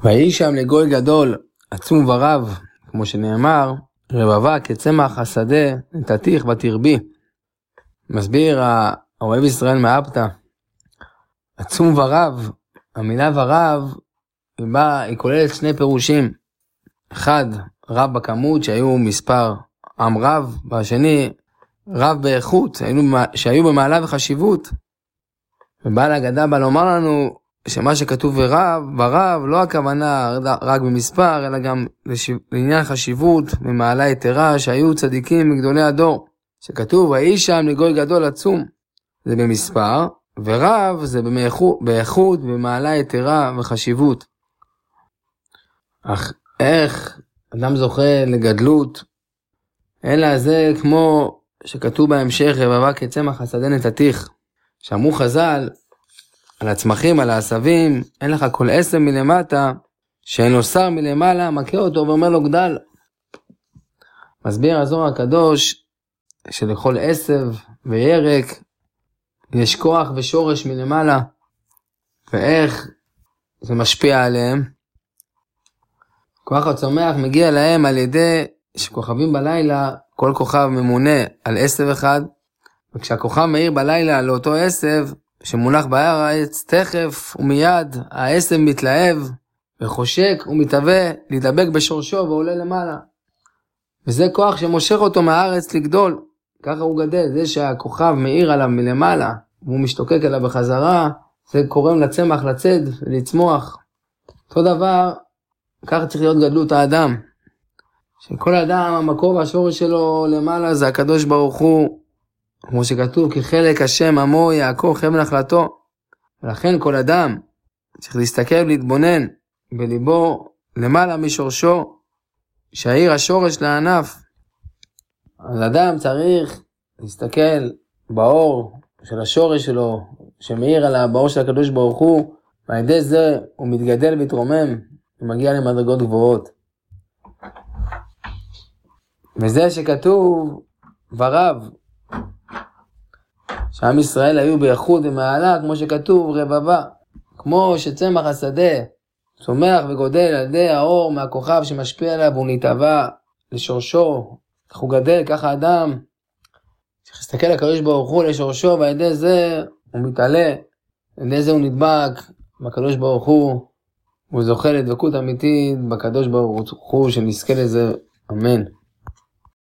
ויהי שם לגוי גדול, עצום ורב, כמו שנאמר, רבבה כצמח השדה, נתתיך ותרבי. מסביר האוהב ישראל מאפתא, עצום ורב, המילה ורב, היא כוללת שני פירושים. אחד, רב בכמות, שהיו מספר עם רב, והשני, רב באיכות, שהיו במעלה וחשיבות. ובעל הגדה בא לומר לנו, שמה שכתוב ורב, לא הכוונה רק במספר, אלא גם לעניין חשיבות ממעלה יתרה, שהיו צדיקים מגדולי הדור. שכתוב, ויהי שם לגוי גדול עצום, זה במספר, ורב זה באיכות, במעלה יתרה וחשיבות. אך איך אדם זוכה לגדלות, אלא זה כמו שכתוב בהמשך, רבבה כצמח השדה נתתיך. שאמרו חז"ל, על הצמחים, על העשבים, אין לך כל עשב מלמטה, שאין לו שר מלמעלה, מכה אותו ואומר לו גדל. מסביר הזוהר הקדוש, שלכל עשב וירק, יש כוח ושורש מלמעלה, ואיך זה משפיע עליהם. כוח הצומח מגיע להם על ידי שכוכבים בלילה, כל כוכב ממונה על עשב אחד, וכשהכוכב מאיר בלילה לאותו עשב, שמונח בארץ, תכף ומיד העשב מתלהב וחושק ומתהווה להידבק בשורשו ועולה למעלה. וזה כוח שמושך אותו מהארץ לגדול. ככה הוא גדל. זה שהכוכב מאיר עליו מלמעלה והוא משתוקק אליו בחזרה, זה קורם לצמח לצד ולצמוח. אותו דבר, ככה צריך להיות גדלות האדם. שכל אדם, המקור והשורש שלו למעלה זה הקדוש ברוך הוא, כמו שכתוב, כי חלק השם עמו יעקב חבל נחלתו. ולכן כל אדם צריך להסתכל ולהתבונן בליבו למעלה משורשו, שהעיר השורש לענף. אז אדם צריך להסתכל באור של השורש שלו, שמאיר על באור של הקדוש ברוך הוא, ועל ידי זה הוא מתגדל ומתרומם, ומגיע למדרגות גבוהות. וזה שכתוב ורב, שעם ישראל היו בייחוד ומעלה, כמו שכתוב רבבה, כמו שצמח השדה צומח וגודל על ידי האור מהכוכב שמשפיע עליו והוא נתהווה לשורשו, כך הוא גדל, ככה אדם צריך להסתכל על הקדוש ברוך הוא לשורשו, ועל ידי זה הוא מתעלה, על ידי זה הוא נדבק בקדוש ברוך הוא זוכה לדבקות אמיתית בקדוש ברוך הוא, שנזכה לזה, אמן.